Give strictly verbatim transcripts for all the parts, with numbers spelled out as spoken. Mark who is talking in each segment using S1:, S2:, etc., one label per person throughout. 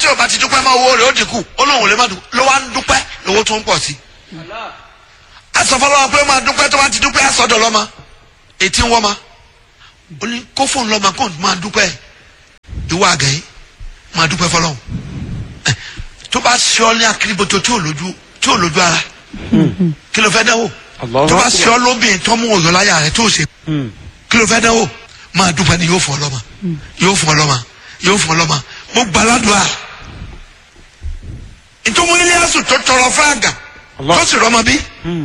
S1: tí o bá ti dúpẹ́ máa owó rẹ̀ ó dínkù ó lóun ò lè má dùn ló wá ń dúpẹ́ lówó tó ń pọ̀ sí. asọ̀fọlọ́wọ́ pé máa dúpẹ́ tó bá ti dúpẹ́ asọ̀dọ̀ lọ́mọ ètí ń wọ́ ma ó ní kó fóun lọ́mọ kó máa dúpẹ́ ìwọ àgẹ̀yìn máa dúpẹ́ fọlọ́hún tó bá ṣe ọ ní akíriboto tí ò lójú tí ò lójú ara kí ló fẹ́ dánwò tó bá ṣe ọ lóbìn tó mú òyò láyà rẹ̀ tó ṣe kí ló fẹ́ dánwò máa dúpẹ́ ni yóò fún ọ lọ́mọ yóò fún ọ lọ́mọ yóò fún ọ lọ́mọ mo gbàládùá nítorí ilé asùn tó tọrọ fúlàgà tó sì rọmọ bí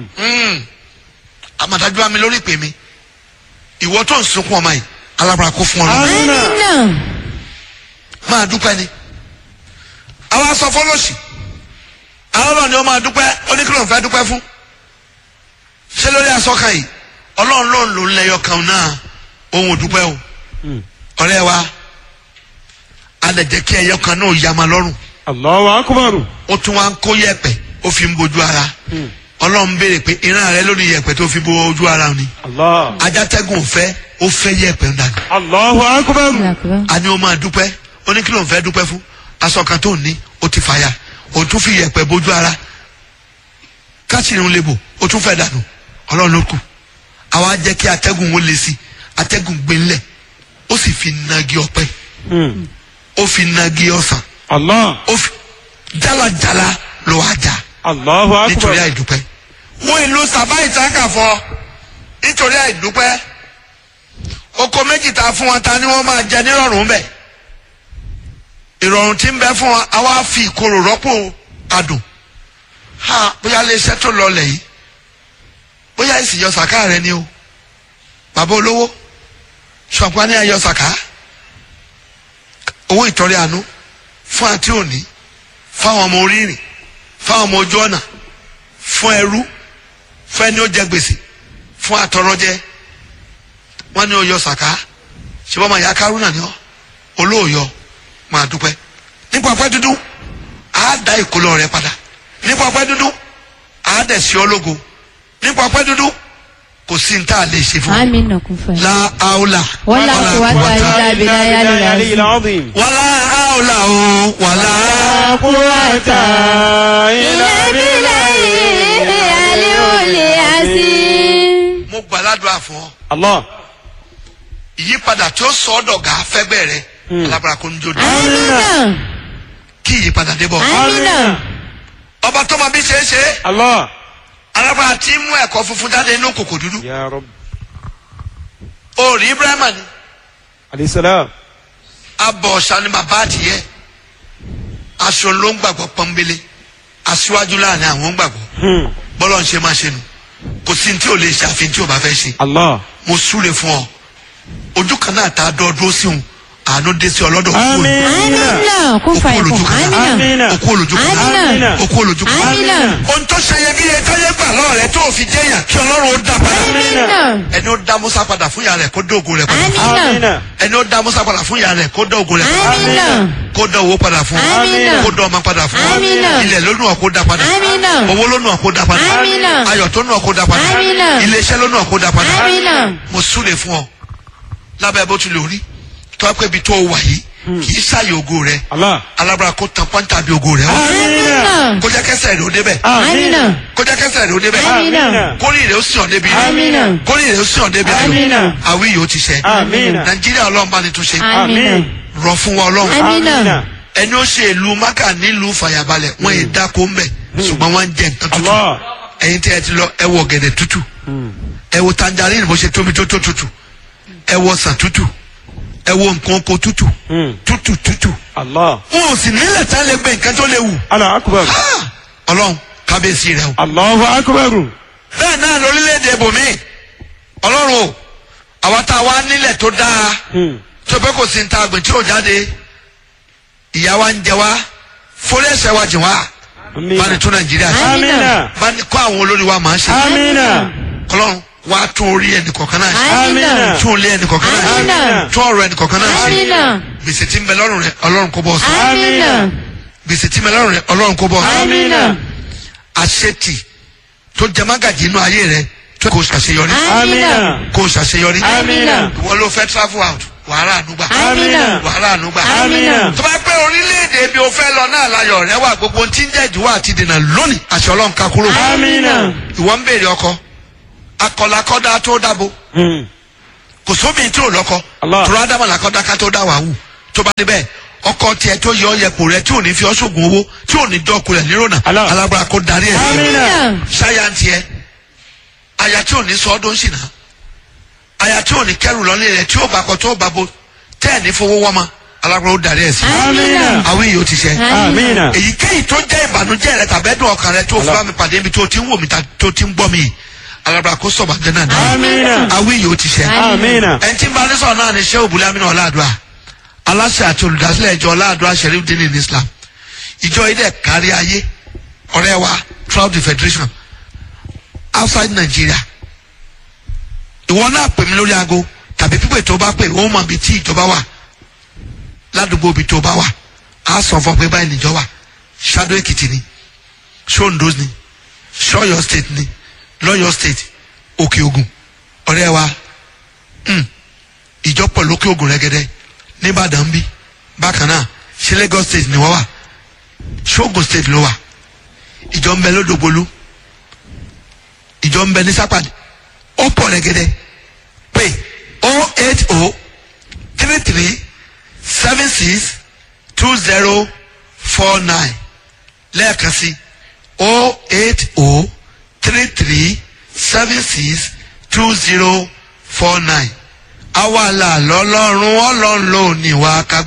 S1: àmàdájú àmì lórí ìpè mi ìwọ tó ń sunkún ọmọ yìí alábàárà kó fún ọ lọ́mọ máa dúpẹ́ ni àwọn aṣọ fọlọ́sì àwọn ọlọ́run ni wọ́n máa dúpẹ́ oníkìlọ̀ fẹ́ dúpẹ́ fún ṣé lórí aṣọ kan yìí ọlọ́run ló ń lò lẹ́yọ kan náà ohun dúpẹ́ o ọ̀rẹ́ wa alẹ́jẹ́ kí ẹyọ kan náà yá ma lọ́rùn.
S2: Allahu akbar.
S1: ó tún wá ń kó yẹ̀pẹ̀ ó fi ń bojú ara ọlọ́run béèrè pé ìran rẹ lórí yẹ̀pẹ̀ tó fi bojú ara ni ajátẹ́gùn fẹ́ ó fẹ́ yẹ̀pẹ̀ ń dànù.
S2: Allahu akbar.
S1: a ní o máa dúpẹ́ oníkìlọ̀ fẹ́ dúpẹ́ fún aṣọ kan tó ní ó ti fàya ó tún fi yẹ̀pẹ̀ bojú ara káṣíìrì ń lebò ó tún fẹ́ dànù ọlọ́run ló kù àwa jẹ́ kí atẹ́gùn ó le sí atẹ́gùn gbé ńlẹ̀ ó sì fi nagi ọ̀pẹ ó fi nagi ọsàn ó fi jálajàla ló wá jà nítorí àìdúpẹ́ wọ́n ìlú sábà ìtàkà fọ nítorí àìdúpẹ́ oko méjì ta fún wọn ta ni wọ́n máa jẹ nírọ̀rùn bẹ́ẹ̀ ìrọ̀rùn tí ń bẹ fún wa àwa fi ìkorò rọ́pò adùn ha bóyá lè ṣẹ́ tó lọlẹ̀ yìí bóyá ìsìyọ sàká rẹ ni o bàbá olówó ṣọ̀pá ní ayọ sàká owó ìtọ́rẹ àánú fún àti òní fáwọn ọmọ orírìn fáwọn ọmọ ojú ọ̀nà fún ẹrú fún ẹni ó jẹ gbèsè fún àtọrọjẹ wọn ní oyọ sàká ṣùgbọ́n ọmọ ìyá kárúnà ni ọ olóòyọ máa dúpẹ́ nípa ọpẹ́ dúdú á dá ìkólọ rẹ padà nípa ọpẹ́ dúdú á dẹ̀ sí ọlógo nípa ọpẹ́ dúdú kò sí ní tá a lè ṣe fún un. la aula.
S3: wala quwwata illa billahi al-azim.
S1: wala aula o wala
S2: quwwata illa billahi
S3: al-azim.
S1: mo gbàládùá fún ọ.
S2: Allah.
S1: ìyípadà tí ó sọ ọ́ dọ̀gá fẹ́gbẹ́ rẹ alábàárà kò ní jó dé.
S3: amina.
S1: kí ìyípadà dé bọ̀.
S3: amina.
S1: ọba tó ma bí ṣe é ṣe.
S2: Allah.
S1: alábàárà tí mú ẹ̀kọ́ funfun jáde inú kòkò dúdú.
S2: Ya Rabb.
S1: orí Ibrahima ni.
S2: Alayhi salam.
S1: abọ̀ ọ̀sán ni bàbá àtìyẹ. aṣọ ló ń gbàgbọ́ pọ́nbélé. aṣíwájú láàrin àwọn ń gbàgbọ́. bọ́lá ń ṣe máa ṣe nu. kò sí ní tí o lè ṣàfihàn tí o bá fẹ́ ṣe.
S2: Allah.
S1: mo súre fún ọ. ojú kan náà tá a dọ́ dúró sí òun àánú dé sí ọlọ́dọ̀
S2: Àmín.
S3: amina. kún fa ikun. amina.
S2: Amina.
S1: okú olójú kan
S3: Amina.
S1: okú olójú kan
S3: amina.
S1: ohun tó ṣe iyebíye táyé gbà lọ́wọ́ rẹ tó fi jẹ́yàn kí ọlọ́run ó dá padà
S3: amina.
S1: ẹni ó dá Musa padà fún ìyá rẹ kó dá ògo rẹ padà
S3: amina.
S2: Amina.
S1: ẹni ó dá Musa padà fún ìyá rẹ kó dá ògo rẹ padà
S3: amina.
S1: kó dá owó padà fún
S3: Amina.
S1: kó dá ọmọ padà fún
S3: Amina.
S1: ilẹ̀ lónìí ọ̀ kó dá padà
S3: Amina.
S1: owó lónìí ọ̀ kó dá padà
S3: Amina.
S1: ayọ̀ tó nù ọ̀ kó dá padà
S3: Amina.
S1: iléeṣẹ́ lónìí ọ̀ kó dá padà
S3: amina.
S1: mo súre fún ọ lábẹ́ bó tilẹ̀ orí tó wá pé ibi tó wà yìí kì í ṣàyè ògo rẹ
S2: Allah.
S1: alábàárà kó tan pọ́ńtà bí ògo rẹ
S3: amina.
S1: kó jẹ́ kẹsẹ̀ rẹ ó débẹ̀
S3: amina.
S1: kó jẹ́ kẹsẹ̀ rẹ ó débẹ̀
S3: amina.
S1: kórì rẹ ó sàn débi
S3: amina.
S1: kórì rẹ ó sàn débi
S3: Amina.
S1: àwí yìí ó ti ṣẹ
S2: Amina.
S1: nàìjíríà ọlọ́run bá ní tún ṣe
S3: amina.
S1: rọ fún wa ọlọ́run
S3: amina.
S1: ẹni ó ṣe ìlú maka nílùú fàyàbalẹ̀ wọ́n yìí dáko mbẹ̀ ṣùgbọ́n wọ́n ń jẹ nǹkan tútù
S2: Allah.
S1: ẹ̀yin tí ẹ ti lọ ẹ wọ gẹ̀dẹ̀ tútù ẹ wo tangerine bó ṣe tóbi tó tó tútù ẹ wọ sàn tútù ẹ wo nǹkan oko tútù tútù tútù
S2: Allah.
S1: wọn ò sì nílẹ̀ tá lè gbé nǹkan tó léwu
S2: Allah akbar.
S1: ọlọ́run kábíyèsí rẹ o.
S2: Allahu akbar.
S1: bẹ́ẹ̀ náà lórílẹ̀‐èdè ibòmí ọlọ́run o àwa tá a wá nílẹ̀ tó dáa tó pé kò sí ní ta àgbẹ̀ tí ò jáde ìyá wa ń jẹ wá forí ẹ̀ṣẹ̀ wa jìn wá bá ní tún nàìjíríà ṣe
S2: Amina.
S1: bá ní kó àwọn olórí wa máa ṣe
S2: Amina.
S1: ọlọ́run wá tún orí ẹnì kọ̀ọ̀kan náà ṣe
S3: amina.
S1: tún ilé ẹnì kọ̀ọ̀kan náà ṣe
S3: Amina.
S1: tún ọ̀rọ̀ ẹnì kọ̀ọ̀kan náà ṣe
S3: amina.
S1: gbèsè tí ń bẹ lọ́rùn rẹ ọlọ́run kó bọ́ sọ
S3: amina.
S1: gbèsè tí ń bẹ lọ́rùn rẹ ọlọ́run kó bọ́ sọ
S3: amina.
S1: àṣetì tó jẹ mágàjì inú ayé rẹ tó kò ṣàṣeyọrí
S3: amina.
S1: kò ṣàṣeyọrí
S3: Amina.
S1: ìwọ ló fẹ́ travel out wàhálà ànúgbà
S3: Amina.
S1: wàhálà ànúgbà
S3: Amina.
S1: tó bá pẹ́ orílẹ̀-èdè ebi o fẹ́ lọ náà láyọ̀ rẹ wà gbogbo tí ń jẹ́ ìdíwọ́ àti dènà lónìí àṣẹ ọlọ́run ká kúrò.
S2: Amina.
S1: ìwọ ń béèrè ọkọ akọlakọ́dá tó dábo
S2: Mm.
S1: kò sóbìn tí ò lọ́kọ
S2: Allah.
S1: tó rádámọ̀ làkọ́dá ká tó dá wà wù tó bá débẹ̀ ọkọ tiẹ̀ tó yọ ọyẹpò rẹ tí ò ní fi ọ́ sóògùn owó tí ò ní dọ́kun rẹ̀ nírònà
S2: Allah.
S1: alágbára kó darí ẹ̀ sí
S2: Amina.
S1: ṣáyà ń tiẹ̀ aya tí ò ní sọ ọdún ṣìnà aya tí ò ní kẹrù lọ́lé rẹ̀ tí ó bá kọ tó bá bo tẹ́ ẹ̀ ní fowó wọ́n ma alágbára ó darí ẹ̀ sí
S2: Amina.
S1: àwọn èèyàn ti ṣe
S2: Amina.
S1: èyíkéyìí tó jẹ́ ìbànújẹ́ rẹ tàbẹ́dùn ọkàn rẹ tó
S2: Allah.
S1: fún mi pàdé mi tó ti ń wò mí ta- tó ti ń gbọ́ mi alágbára kó sọ̀bà jẹ́ náà dá
S2: Amina.
S1: àwọn èèyàn ti ṣe
S2: Amina.
S1: ẹni tí ń bá ní sọ̀rọ̀ náà ni ṣé òbúlé amínú ọ̀làdùà aláṣẹ àti olùdásílẹ̀ ìjọ ọ̀làdùà Sherif Dini ní Islam ìjọ ilẹ̀ kárí ayé ọ̀rẹ́ wa throughout the federation outside Nigeria ìwọ náà pè mí lórí aago tàbí pípé tó bá pè ó mọ ibi tí ìjọba wà ládùúgbò ibi tó bá wà á sọ fún ọ pé báyìí níjọba Ṣadó Èkìtì ni Ṣóńdó ni Ṣọ̀yọ́ state ni lọ́yọ́ state Òkè Ògùn ọ̀rẹ́ wa mm, ìjọ pọ̀ lókè Ògùn rẹ́gẹ́dẹ́ nìbàdàn bí bákan náà ṣé Lagos state ni wọ́n wà ṣóògùn state ló wà ìjọ ń bẹ lódògbólú ìjọ ń bẹ ní sápàdé ó pọ̀ rẹ́gẹ́dẹ́ pé oh eight oh three three seven six two zero four nine lẹ́ẹ̀kan sí oh eight oh three three seven six two zero four nine àwa là lọ́lọ́run ọlọ́run ló ní wá ká.